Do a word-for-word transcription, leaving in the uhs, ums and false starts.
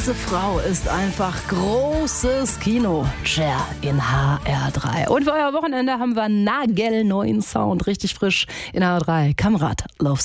Diese Frau ist einfach großes Kino. Cher in H R drei. Und für euer Wochenende haben wir einen nagelneuen Sound, richtig frisch in H R drei. Kamerad, Love